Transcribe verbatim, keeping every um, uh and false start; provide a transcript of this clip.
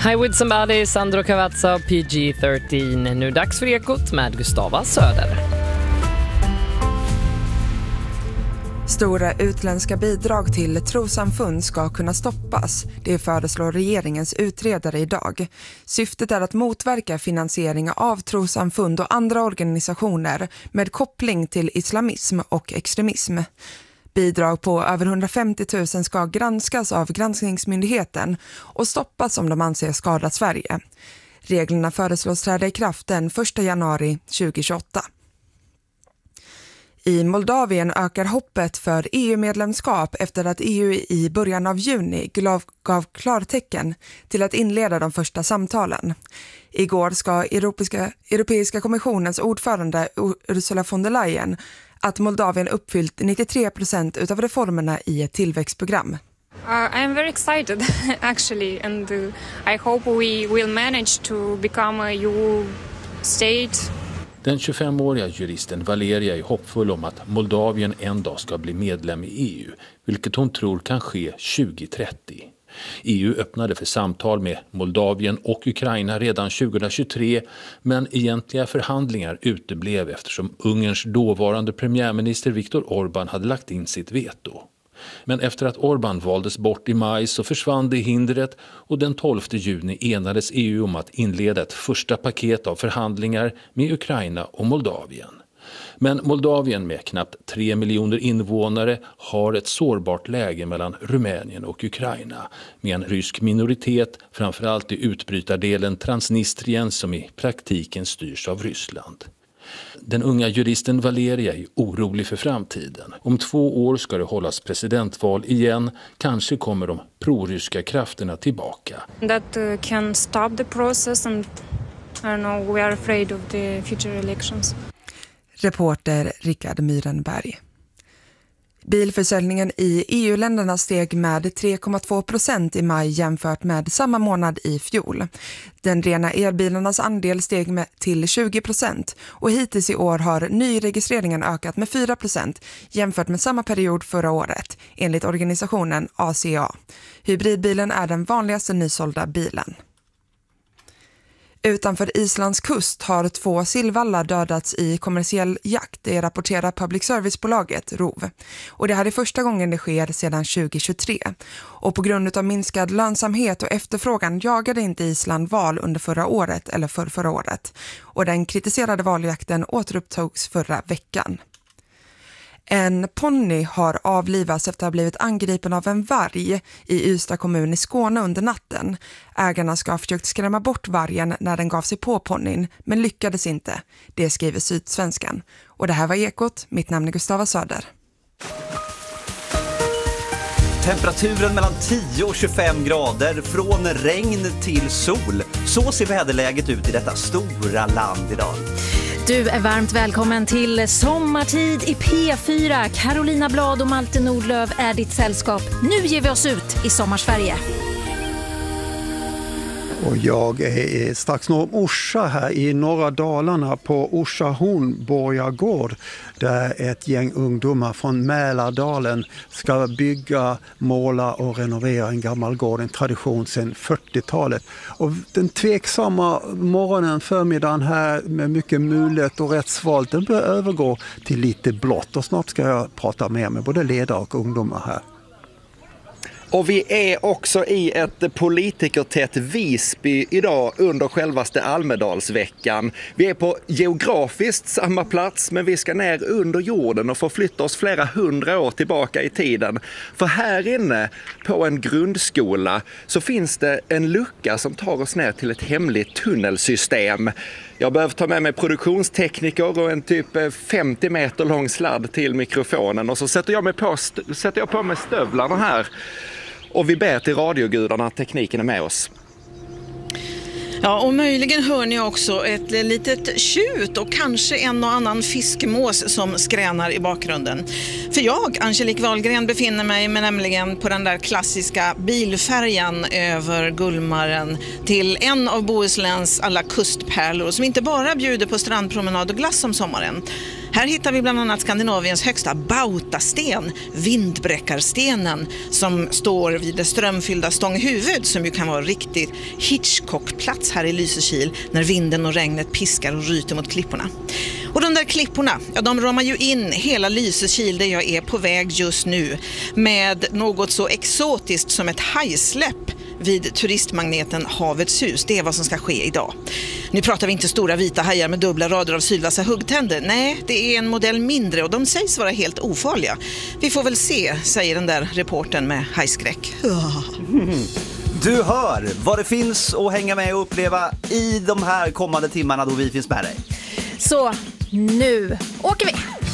Hi with somebody, Sandro Cavazza, P G tretton. Nu dags för Ekot med Gustava Söder. Stora utländska bidrag till trossamfund ska kunna stoppas. Det föreslår regeringens utredare idag. Syftet är att motverka finansiering av trossamfund och andra organisationer med koppling till islamism och extremism. Bidrag på över hundrafemtio tusen ska granskas av granskningsmyndigheten och stoppas om de anser skada Sverige. Reglerna föreslås träda i kraft den första januari tjugohundratjugoåtta. I Moldavien ökar hoppet för E U-medlemskap efter att E U i början av juni gav klartecken till att inleda de första samtalen. Igår ska Europeiska, Europeiska kommissionens ordförande Ursula von der Leyen att Moldavien uppfyllt nittiotre procent utav reformerna i ett tillväxtprogram. Uh, I am very excited actually, and uh, I hope we will manage to become a E U state. Den tjugofemåriga juristen Valeria är hoppfull om att Moldavien en dag ska bli medlem i E U, vilket hon tror kan ske tjugohundratrettio. E U öppnade för samtal med Moldavien och Ukraina redan tjugohundratjugotre, men egentliga förhandlingar uteblev eftersom Ungerns dåvarande premiärminister Viktor Orbán hade lagt in sitt veto. Men efter att Orbán valdes bort i maj så försvann det hindret och den tolfte juni enades E U om att inleda ett första paket av förhandlingar med Ukraina och Moldavien. Men Moldavien med knappt tre miljoner invånare har ett sårbart läge mellan Rumänien och Ukraina med en rysk minoritet, framförallt i utbrytardelen Transnistrien som i praktiken styrs av Ryssland. Den unga juristen Valeria är orolig för framtiden. Om två år ska det hållas presidentval igen. Kanske kommer de proryska krafterna tillbaka. That uh, can stop the process and I don't know, we are afraid of the future elections. Reporter Rickard Myrenberg. Bilförsäljningen i E U-länderna steg med tre komma två procent i maj jämfört med samma månad i fjol. Den rena elbilarnas andel steg med till tjugo procent och hittills i år har nyregistreringen ökat med fyra procent jämfört med samma period förra året, enligt organisationen A C A. Hybridbilen är den vanligaste nysålda bilen. Utanför Islands kust har två sillvallar dödats i kommersiell jakt, det rapporterar public service-bolaget R O V. Och det här är första gången det sker sedan tjugohundratjugotre. Och på grund av minskad lönsamhet och efterfrågan jagade inte Island val under förra året eller för förra året. Och den kritiserade valjakten återupptogs förra veckan. En ponny har avlivats efter att ha blivit angripen av en varg i Ystad kommun i Skåne under natten. Ägarna ska ha försökt skrämma bort vargen när den gav sig på ponnyn, men lyckades inte. Det skriver Sydsvenskan. Och det här var Ekot. Mitt namn är Gustava Söder. Temperaturen mellan tio och tjugofem grader, från regn till sol. Så ser väderläget ut i detta stora land idag. Du är varmt välkommen till Sommartid i P fyra. Carolina Blad och Malte Nordlöf är ditt sällskap. Nu ger vi oss ut i Sommarsverige. Och jag är strax norr om Orsa här i norra Dalarna på Orsa Hornborgagård, där ett gäng ungdomar från Mälardalen ska bygga, måla och renovera en gammal gård, en tradition sedan fyrtiotalet. Och den tveksamma morgonen, förmiddagen här med mycket mulet och rätt svalt, den börjar övergå till lite blått. Och snart ska jag prata mer med både ledare och ungdomar här. Och vi är också i ett politikertätt Visby idag under självaste Almedalsveckan. Vi är på geografiskt samma plats, men vi ska ner under jorden och förflytta oss flera hundra år tillbaka i tiden. För här inne på en grundskola så finns det en lucka som tar oss ner till ett hemligt tunnelsystem. Jag behöver ta med mig produktionstekniker och en typ femtio meter lång sladd till mikrofonen. Och så sätter jag, mig på, sätter jag på mig stövlarna här. Och vi ber till radiogudarna att tekniken är med oss. Ja, och möjligen hör ni också ett litet tjut och kanske en och annan fiskmås som skränar i bakgrunden. För jag, Angelique Wahlgren, befinner mig med nämligen på den där klassiska bilfärjan över Gullmaren till en av Bohusläns alla kustpärlor som inte bara bjuder på strandpromenad och glass om sommaren. Här hittar vi bland annat Skandinaviens högsta bautasten, Vindbräckarstenen, som står vid det strömfyllda Stånghuvud, som ju kan vara riktigt Hitchcock-plats här i Lysekil när vinden och regnet piskar och ryter mot klipporna. Och de där klipporna, ja, de ramar ju in hela Lysekil där jag är på väg just nu med något så exotiskt som ett hajsläpp vid turistmagneten Havets hus. Det är vad som ska ske idag. Nu pratar vi inte stora vita hajar med dubbla rader av sylvassa huggtänder. Nej, det är en modell mindre och de sägs vara helt ofarliga. Vi får väl se, säger den där reportern med hajskräck. Du hör vad det finns att hänga med och uppleva i de här kommande timmarna då vi finns med dig. Så nu åker vi!